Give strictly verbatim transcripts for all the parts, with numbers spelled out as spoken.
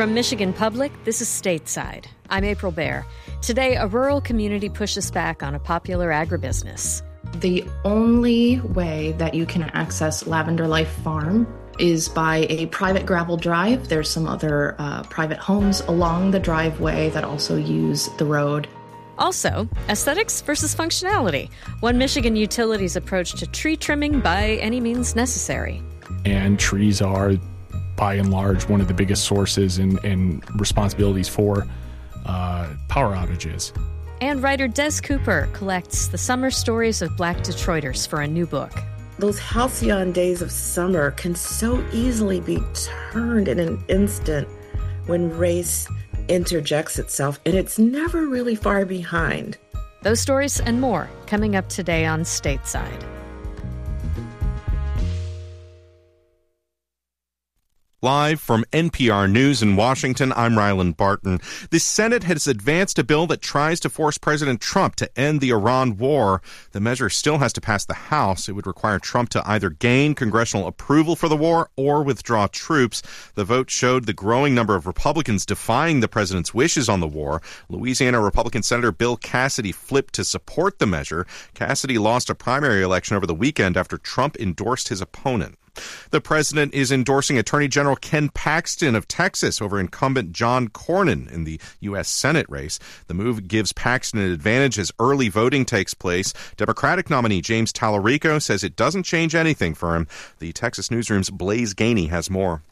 From Michigan Public, this is Stateside. I'm April Baer. Today, a rural community pushes back on a popular agribusiness. The only way that you can access Lavender Life Farm is by a private gravel drive. There's some other uh, private homes along the driveway that also use the road. Also, aesthetics versus functionality. One Michigan utility's approach to tree trimming by any means necessary. And trees are, by and large, one of the biggest sources and, and responsibilities for uh, power outages. And writer Des Cooper collects the summer stories of Black Detroiters for a new book. Those halcyon days of summer can so easily be turned in an instant when race interjects itself, and it's never really far behind. Those stories and more coming up today on Stateside. Live from N P R News in Washington, I'm Ryland Barton. The Senate has advanced a bill that tries to force President Trump to end the Iran war. The measure still has to pass the House. It would require Trump to either gain congressional approval for the war or withdraw troops. The vote showed the growing number of Republicans defying the president's wishes on the war. Louisiana Republican Senator Bill Cassidy flipped to support the measure. Cassidy lost a primary election over the weekend after Trump endorsed his opponent. The president is endorsing Attorney General Ken Paxton of Texas over incumbent John Cornyn in the U S Senate race. The move gives Paxton an advantage as early voting takes place. Democratic nominee James Tallarico says it doesn't change anything for him. The Texas Newsroom's Blaze Gainey has more.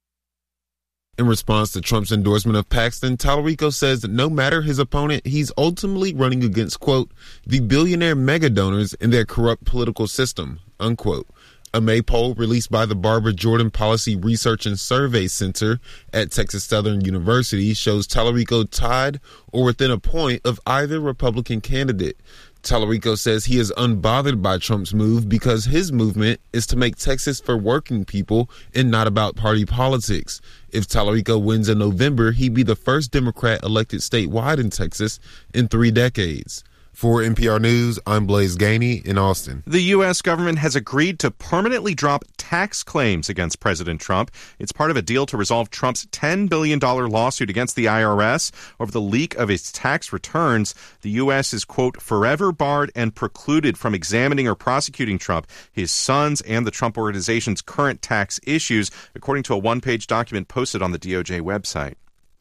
In response to Trump's endorsement of Paxton, Tallarico says that no matter his opponent, he's ultimately running against, quote, the billionaire mega donors in their corrupt political system, unquote. A May poll released by the Barbara Jordan Policy Research and Survey Center at Texas Southern University shows Tallarico tied or within a point of either Republican candidate. Tallarico says he is unbothered by Trump's move because his movement is to make Texas for working people and not about party politics. If Tallarico wins in November, he'd be the first Democrat elected statewide in Texas in three decades. For N P R News, I'm Blaze Gainey in Austin. The U S government has agreed to permanently drop tax claims against President Trump. It's part of a deal to resolve Trump's ten billion dollars lawsuit against the I R S over the leak of his tax returns. The U S is, quote, forever barred and precluded from examining or prosecuting Trump, his sons, and the Trump Organization's current tax issues, according to a one-page document posted on the D O J website.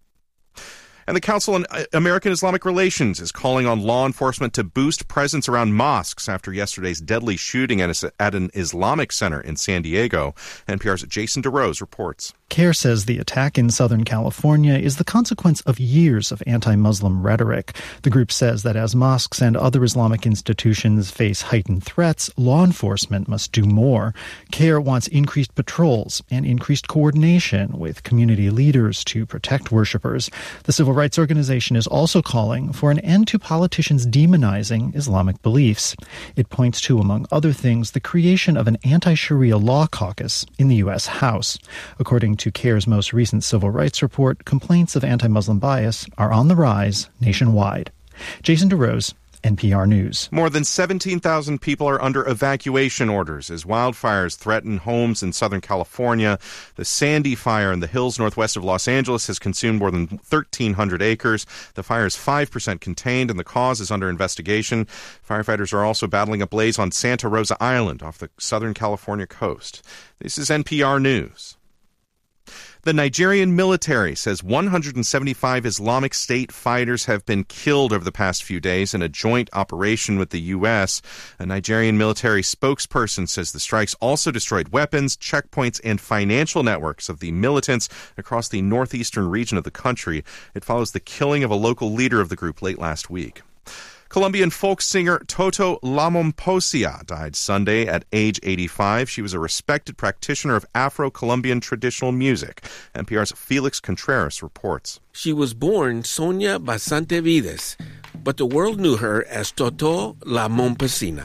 And the Council on American Islamic Relations is calling on law enforcement to boost presence around mosques after yesterday's deadly shooting at an Islamic center in San Diego. N P R's Jason DeRose reports. CARE says the attack in Southern California is the consequence of years of anti-Muslim rhetoric. The group says that as mosques and other Islamic institutions face heightened threats, law enforcement must do more. CARE wants increased patrols and increased coordination with community leaders to protect worshippers. The civil rights organization is also calling for an end to politicians demonizing Islamic beliefs. It points to, among other things, the creation of an anti-Sharia law caucus in the U S House. According to CARE's most recent civil rights report, complaints of anti-Muslim bias are on the rise nationwide. Jason DeRose, N P R News. More than seventeen thousand people are under evacuation orders as wildfires threaten homes in Southern California. The Sandy Fire in the hills northwest of Los Angeles has consumed more than thirteen hundred acres. The fire is five percent contained and the cause is under investigation. Firefighters are also battling a blaze on Santa Rosa Island off the Southern California coast. This is N P R News. The Nigerian military says one hundred seventy-five Islamic State fighters have been killed over the past few days in a joint operation with the U S. A Nigerian military spokesperson says the strikes also destroyed weapons, checkpoints, and financial networks of the militants across the northeastern region of the country. It follows the killing of a local leader of the group late last week. Colombian folk singer Toto La Momposia died Sunday at age eighty-five. She was a respected practitioner of Afro-Colombian traditional music. N P R's Felix Contreras reports. She was born Sonia Basante Vides, but the world knew her as Toto La Momposina.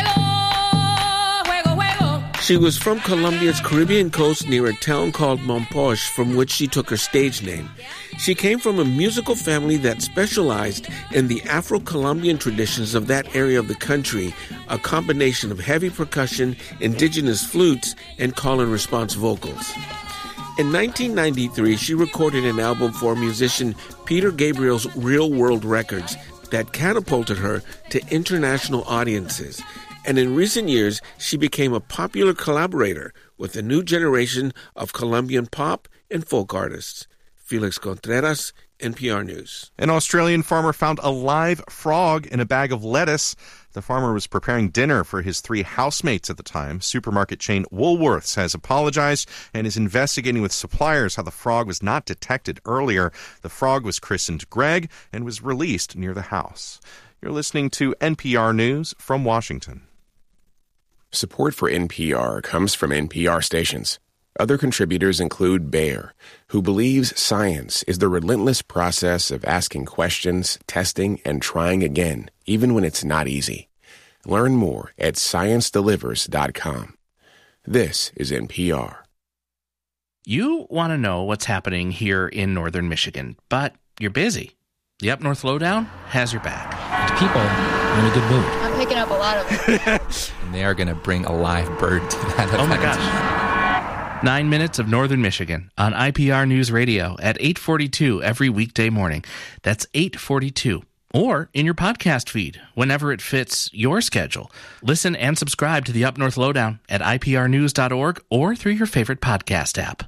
She was from Colombia's Caribbean coast near a town called Mompox, from which she took her stage name. She came from a musical family that specialized in the Afro-Colombian traditions of that area of the country, a combination of heavy percussion, indigenous flutes, and call-and-response vocals. In nineteen ninety-three, she recorded an album for musician Peter Gabriel's Real World Records that catapulted her to international audiences. And in recent years, she became a popular collaborator with a new generation of Colombian pop and folk artists. Felix Contreras, N P R News. An Australian farmer found a live frog in a bag of lettuce. The farmer was preparing dinner for his three housemates at the time. Supermarket chain Woolworths has apologized and is investigating with suppliers how the frog was not detected earlier. The frog was christened Greg and was released near the house. You're listening to N P R News from Washington. Support for N P R comes from N P R stations. Other contributors include Bayer, who believes science is the relentless process of asking questions, testing, and trying again, even when it's not easy. Learn more at science delivers dot com. This is N P R. You want to know what's happening here in northern Michigan, but you're busy. The Up North Lowdown has your back. The people are in a good mood. I'm picking up a lot of it. And they are going to bring a live bird to that event. Oh my gosh. Nine minutes of Northern Michigan on I P R News Radio at eight forty-two every weekday morning. That's eight forty-two. Or in your podcast feed, whenever it fits your schedule. Listen and subscribe to the Up North Lowdown at I P R news dot org or through your favorite podcast app.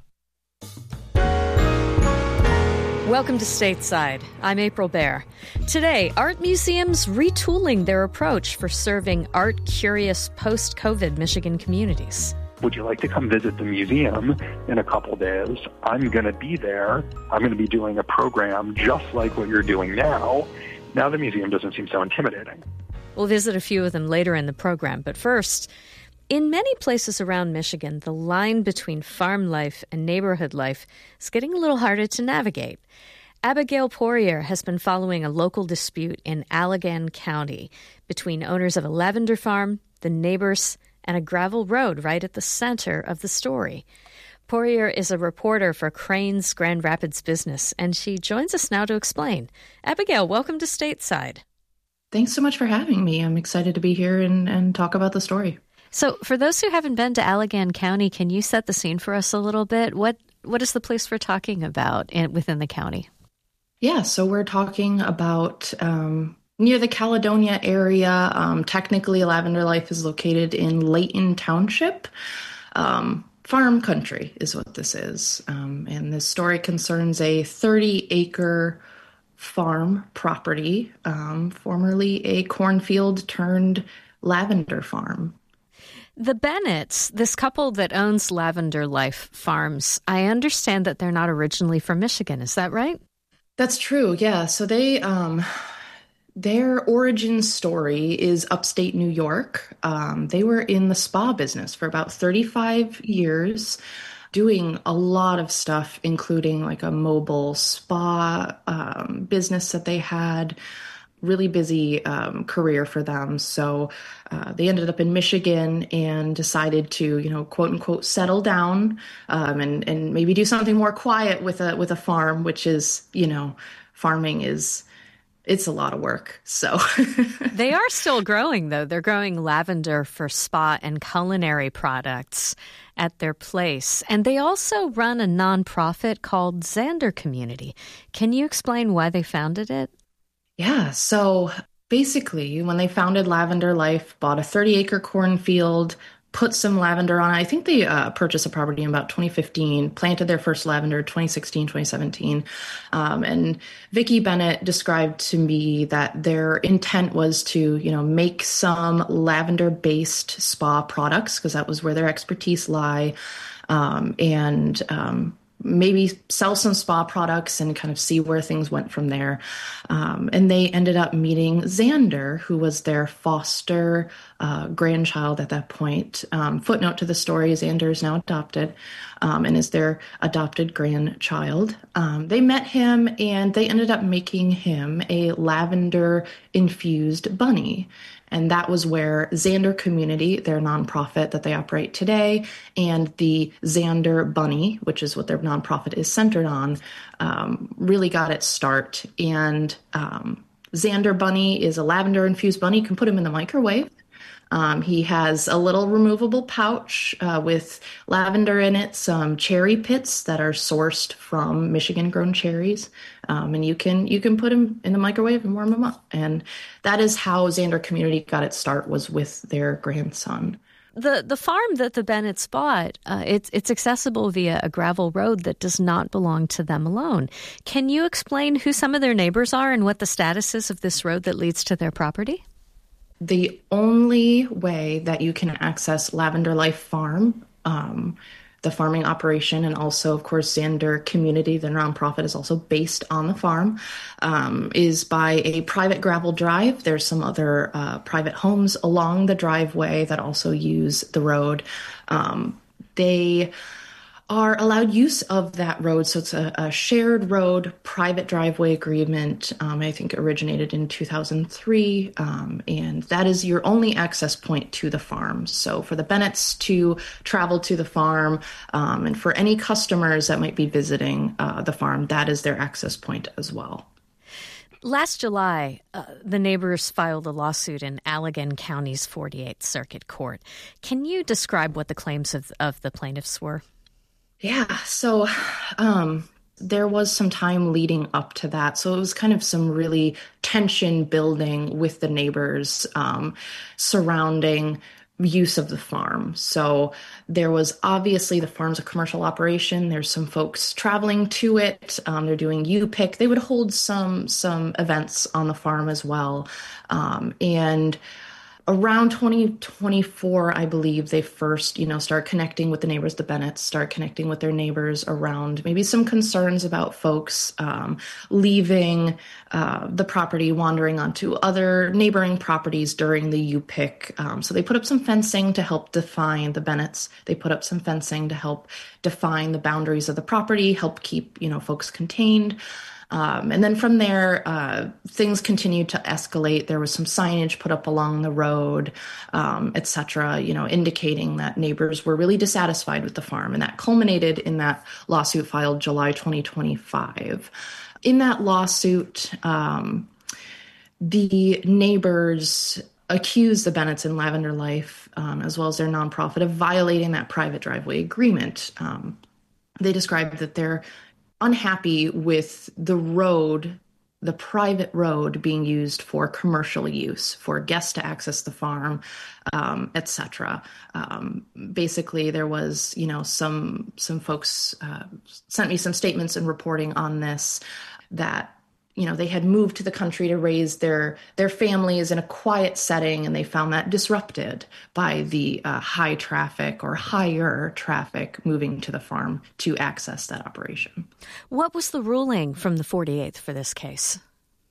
Welcome to Stateside. I'm April Baer. Today, art museums retooling their approach for serving art-curious post-COVID Michigan communities. Would you like to come visit the museum in a couple days? I'm going to be there. I'm going to be doing a program just like what you're doing now. Now the museum doesn't seem so intimidating. We'll visit a few of them later in the program. But first, in many places around Michigan, the line between farm life and neighborhood life is getting a little harder to navigate. Abigail Poirier has been following a local dispute in Allegan County between owners of a lavender farm, the neighbors, and a gravel road right at the center of the story. Poirier is a reporter for Crane's Grand Rapids Business, and she joins us now to explain. Abigail, welcome to Stateside. Thanks so much for having me. I'm excited to be here and, and talk about the story. So for those who haven't been to Allegan County, can you set the scene for us a little bit? What What is the place we're talking about in, within the county? Yeah, so we're talking about um, near the Caledonia area. Um, technically, Lavender Life is located in Layton Township. Um, farm country is what this is. Um, and this story concerns a thirty-acre farm property, um, formerly a cornfield turned lavender farm. The Bennetts, this couple that owns Lavender Life Farms, I understand that they're not originally from Michigan. Is that right? That's true, yeah. So they, um, their origin story is upstate New York. Um, they were in the spa business for about thirty-five years, doing a lot of stuff, including like a mobile spa um, business that they had. Really busy um, career for them. So uh, they ended up in Michigan and decided to, you know, quote unquote, settle down um, and and maybe do something more quiet with a with a farm, which is, you know, farming is it's a lot of work. So they are still growing, though. They're growing lavender for spa and culinary products at their place. And they also run a nonprofit called Zander Community. Can you explain why they founded it? Yeah, so basically, when they founded Lavender Life, bought a thirty-acre cornfield, put some lavender on it. I think they uh, purchased a property in about twenty fifteen, planted their first lavender twenty sixteen, twenty seventeen. Um, and Vicki Bennett described to me that their intent was to, you know, make some lavender-based spa products, because that was where their expertise lie, um, and um maybe sell some spa products and kind of see where things went from there. Um, and they ended up meeting Zander, who was their foster uh, grandchild at that point. Um, footnote to the story, Zander is now adopted um, and is their adopted grandchild. Um, they met him and they ended up making him a lavender-infused bunny. And that was where Zander Community, their nonprofit that they operate today, and the Zander Bunny, which is what their nonprofit is centered on, um, really got its start. And um, Zander Bunny is a lavender-infused bunny. You can put him in the microwave. Um, he has a little removable pouch uh, with lavender in it, some cherry pits that are sourced from Michigan-grown cherries, um, and you can you can put them in the microwave and warm them up. And that is how Zander Community got its start, was with their grandson. The the farm that the Bennetts bought, uh, it's it's accessible via a gravel road that does not belong to them alone. Can you explain who some of their neighbors are and what the status is of this road that leads to their property? The only way that you can access Lavender Life Farm, um, the farming operation, and also, of course, Zander Community, the nonprofit, is also based on the farm, um, is by a private gravel drive. There's some other uh, private homes along the driveway that also use the road. Um, they are allowed use of that road. So it's a, a shared road, private driveway agreement. Um, I think originated in two thousand three. Um, and that is your only access point to the farm. So for the Bennetts to travel to the farm, um, and for any customers that might be visiting uh, the farm, that is their access point as well. Last July, uh, the neighbors filed a lawsuit in Allegan County's forty-eighth Circuit Court. Can you describe what the claims of, of the plaintiffs were? Yeah, so um, there was some time leading up to that. So it was kind of some really tension building with the neighbors um, surrounding use of the farm. So there was obviously, the farm's a commercial operation. There's some folks traveling to it. Um, they're doing U-Pick. They would hold some some events on the farm as well. Um, and around twenty twenty-four, I believe, they first, you know, start connecting with the neighbors, the Bennetts, start connecting with their neighbors around maybe some concerns about folks um, leaving uh, the property, wandering onto other neighboring properties during the U-Pick. Um, so they put up some fencing to help define the Bennetts. They put up some fencing to help define the boundaries of the property, help keep, you know, folks contained. Um, and then from there, uh, things continued to escalate. There was some signage put up along the road, um, et cetera, you know, indicating that neighbors were really dissatisfied with the farm. And that culminated in that lawsuit filed July twenty twenty-five. In that lawsuit, um, the neighbors accused the Bennetts and Lavender Life, um, as well as their nonprofit, of violating that private driveway agreement. Um, they described that they're unhappy with the road, the private road, being used for commercial use, for guests to access the farm, um, et cetera. Um, basically, there was, you know, some some folks uh, sent me some statements and reporting on this, that, you know, they had moved to the country to raise their their families in a quiet setting, and they found that disrupted by the uh, high traffic or higher traffic moving to the farm to access that operation. What was the ruling from the forty-eighth for this case?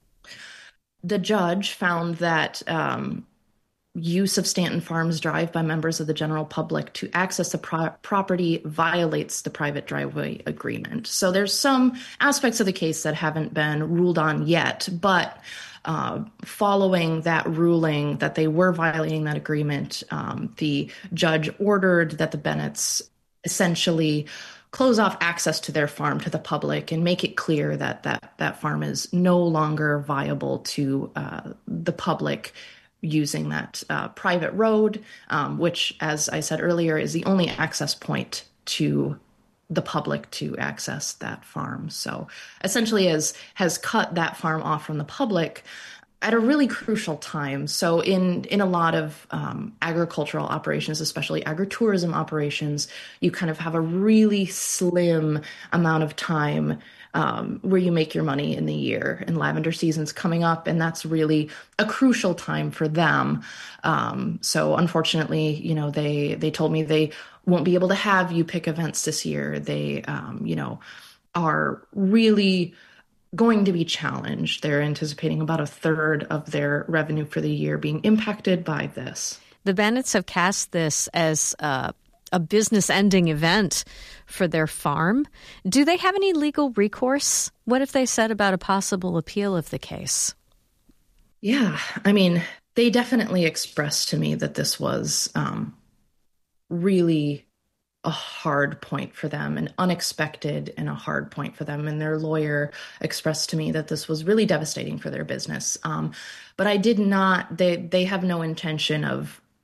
The judge found that um, use of Stanton Farms Drive by members of the general public to access the pro- property violates the private driveway agreement. So there's some aspects of the case that haven't been ruled on yet, but uh, following that ruling that they were violating that agreement, um, the judge ordered that the Bennetts essentially close off access to their farm to the public and make it clear that that, that farm is no longer viable to uh, the public using that uh, private road, um, which, as I said earlier, is the only access point to the public to access that farm. So essentially has, has cut that farm off from the public at a really crucial time. So in, in a lot of um, agricultural operations, especially agritourism operations, you kind of have a really slim amount of time Um, where you make your money in the year, and lavender season's coming up, and that's really a crucial time for them. Um, so unfortunately, you know, they they told me they won't be able to have U-Pick events this year. They, um, you know, are really going to be challenged. They're anticipating about a third of their revenue for the year being impacted by this. The Bennetts have cast this as uh a business-ending event for their farm. Do they have any legal recourse? What if they said about a possible appeal of the case? Yeah, I mean, they definitely expressed to me that this was um, really a hard point for them, an unexpected and a hard point for them. And their lawyer expressed to me that this was really devastating for their business. Um, but I did not, they, they have no intention of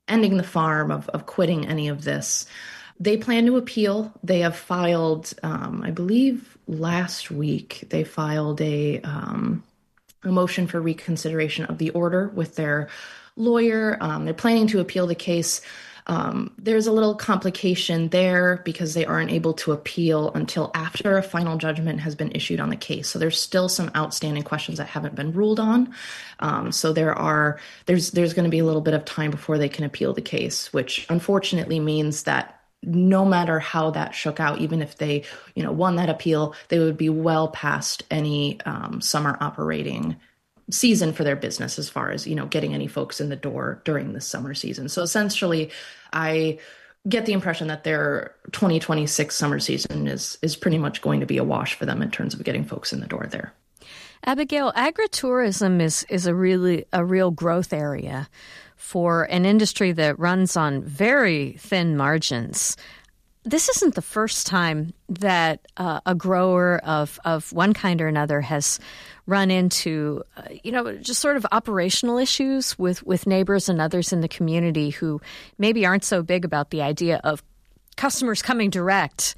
ending the farm, of, of quitting any of this. They plan to appeal. They have filed, um, I believe last week, they filed a, um, a motion for reconsideration of the order with their lawyer. Um, they're planning to appeal the case. Um, there's a little complication there because they aren't able to appeal until after a final judgment has been issued on the case. So there's still some outstanding questions that haven't been ruled on. Um, so there are there's there's going to be a little bit of time before they can appeal the case, which unfortunately means that no matter how that shook out, even if they, you know, won that appeal, they would be well past any um, summer operating season for their business as far as, you know, getting any folks in the door during the summer season. So essentially, I get the impression that their twenty twenty-six summer season is is pretty much going to be a wash for them in terms of getting folks in the door there. Abigail, agritourism is is a really a real growth area for an industry that runs on very thin margins. This isn't the first time that uh, a grower of, of one kind or another has run into, uh, you know, just sort of operational issues with, with neighbors and others in the community who maybe aren't so big about the idea of customers coming direct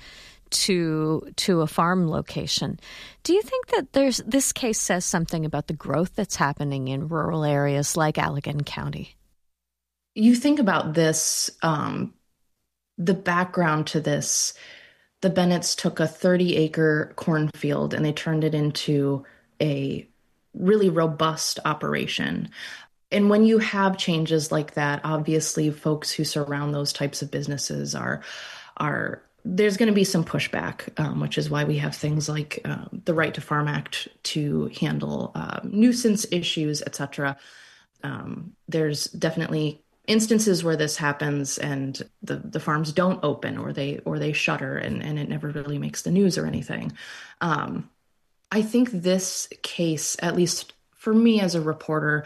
to to a farm location. Do you think that there's this case says something about the growth that's happening in rural areas like Allegan County? You think about this, um, the background to this, the Bennetts took a thirty acre cornfield and they turned it into a really robust operation. And when you have changes like that, obviously folks who surround those types of businesses are, are there's going to be some pushback, um, which is why we have things like uh, the Right to Farm Act to handle uh, nuisance issues, et cetera. Um, there's definitely instances where this happens and the, the farms don't open or they or they shutter and, and it never really makes the news or anything. Um, I think this case, at least for me as a reporter,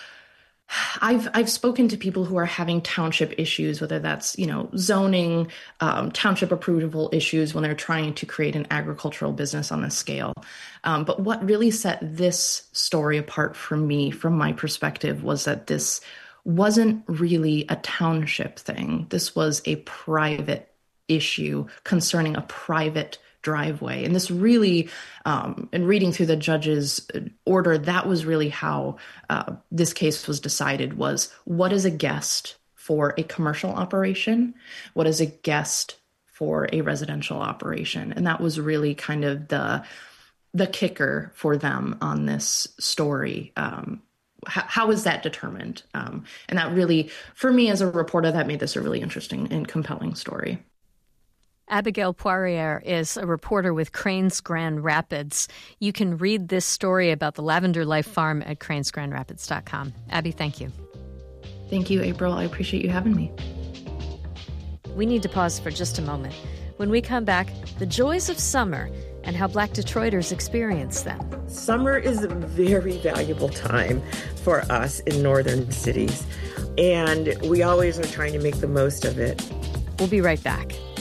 I've I've spoken to people who are having township issues, whether that's, you know, zoning, um, township approval issues when they're trying to create an agricultural business on this scale. Um, but what really set this story apart for me, from my perspective, was that this wasn't really a township thing. This was a private issue concerning a private driveway. And this really, um, in reading through the judge's order, that was really how uh, this case was decided, was what is a guest for a commercial operation? What is a guest for a residential operation? And that was really kind of the, the kicker for them on this story. Um, how, how is that determined? Um, and that really, for me as a reporter, that made this a really interesting and compelling story. Abigail Poirier is a reporter with Cranes Grand Rapids. You can read this story about the Lavender Life Farm at cranes grand rapids dot com. Abby, thank you. Thank you, April. I appreciate you having me. We need to pause for just a moment. When we come back, the joys of summer and how Black Detroiters experience them. Summer is a very valuable time for us in northern cities, and we always are trying to make the most of it. We'll be right back.